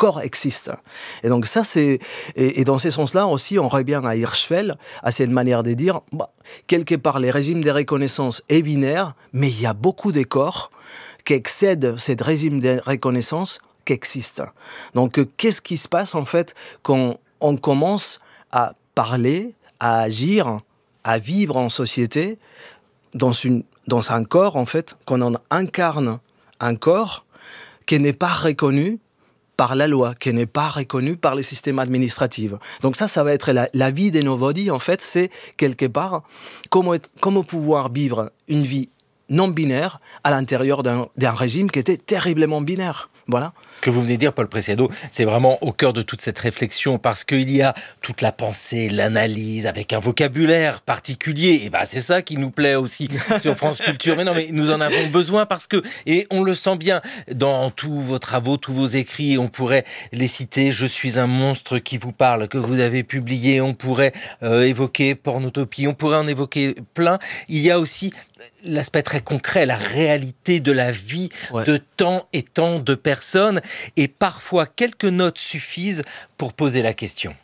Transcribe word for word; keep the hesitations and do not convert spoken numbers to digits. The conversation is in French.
corps existe. Et donc ça, c'est... Et, et dans ce sens-là aussi, on revient à Hirschfeld, à cette manière de dire, bah, quelque part, les régimes de reconnaissance est binaire, mais il y a beaucoup de corps qui excèdent ce régime de reconnaissance qui existe. Donc, euh, qu'est-ce qui se passe, en fait, quand on commence à parler, à agir, à vivre en société, dans, une, dans un corps, en fait, qu'on en incarne un corps qui n'est pas reconnu par la loi, qui n'est pas reconnu par les systèmes administratifs. Donc ça, ça va être la, la vie des nobody, en fait, c'est quelque part comment, être, comment pouvoir vivre une vie non binaire à l'intérieur d'un, d'un régime qui était terriblement binaire. Voilà. Ce que vous venez de dire, Paul Preciado, c'est vraiment au cœur de toute cette réflexion, parce qu'il y a toute la pensée, l'analyse, avec un vocabulaire particulier. Et ben, c'est ça qui nous plaît aussi sur France Culture. Mais non, mais nous en avons besoin parce que, et on le sent bien dans tous vos travaux, tous vos écrits, on pourrait les citer. Je suis un monstre qui vous parle, que vous avez publié. On pourrait euh, évoquer Pornotopie. On pourrait en évoquer plein. Il y a aussi l'aspect très concret, la réalité de la vie ouais. de tant et tant de personnes. Et parfois, quelques notes suffisent pour poser la question.